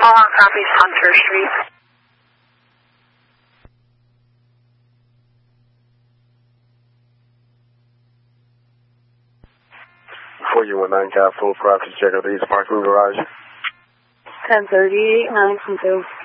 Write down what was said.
on Southeast Hunter Street. 4119 Cat, full private check out the East Park Garage. 1030, 922.